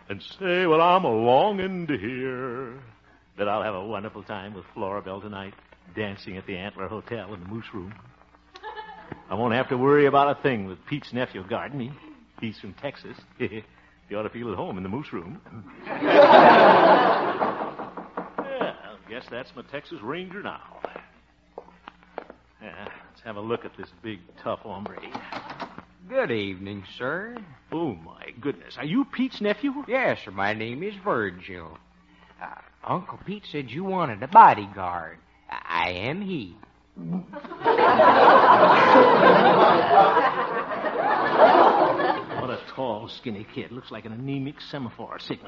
and say what I'm longing to hear. That I'll have a wonderful time with Florabelle tonight, dancing at the Antler Hotel in the Moose Room. I won't have to worry about a thing with Pete's nephew guarding me. He's from Texas. He ought to feel at home in the Moose Room. Yeah, I guess that's my Texas Ranger now. Yeah, let's have a look at this big, tough hombre. Good evening, sir. Oh, my goodness. Are you Pete's nephew? Yes, sir. My name is Virgil. Uncle Pete said you wanted a bodyguard. I am he. What a tall, skinny kid. Looks like an anemic semaphore signal.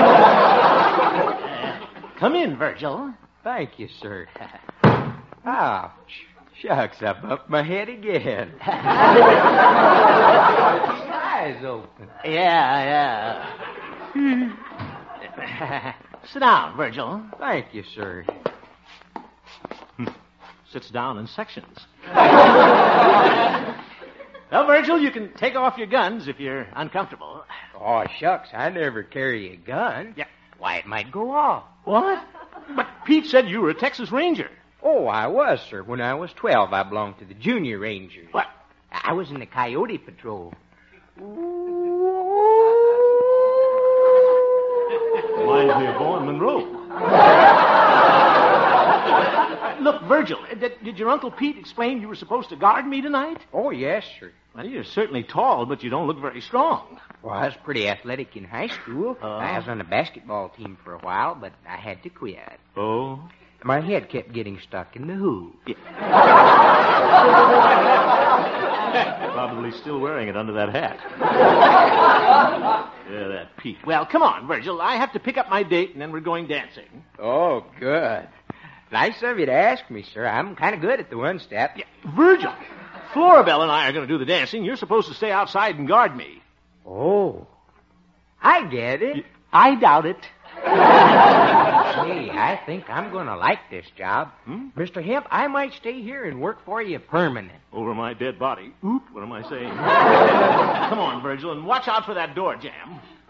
Come in, Virgil. Thank you, sir. Ouch. Shucks, I bumped my head again. Eyes open. Yeah. Sit down, Virgil. Thank you, sir. Sits down in sections. Well, Virgil, you can take off your guns if you're uncomfortable. Oh, shucks, I never carry a gun. Yeah. Why, it might go off. What? But Pete said you were a Texas Ranger. Oh, I was, sir. When I was 12, I belonged to the Junior Rangers. What? I was in the Coyote Patrol. Reminds me of Bowen Monroe. Look, Virgil, did your Uncle Pete explain you were supposed to guard me tonight? Oh, yes, sir. Well, you're certainly tall, but you don't look very strong. Well, I was pretty athletic in high school. I was on the basketball team for a while, but I had to quit. Oh? My head kept getting stuck in the hoop. Yeah. Probably still wearing it under that hat. Yeah, that Pete. Well, come on, Virgil. I have to pick up my date, and then we're going dancing. Oh, good. Nice of you to ask me, sir. I'm kind of good at the one-step. Yeah. Virgil, Florabelle and I are going to do the dancing. You're supposed to stay outside and guard me. Oh, I get it. I doubt it. Say, I think I'm going to like this job. Mr. Hemp, I might stay here and work for you permanent. Over my dead body. Oop, what am I saying? Come on, Virgil, and watch out for that door jam.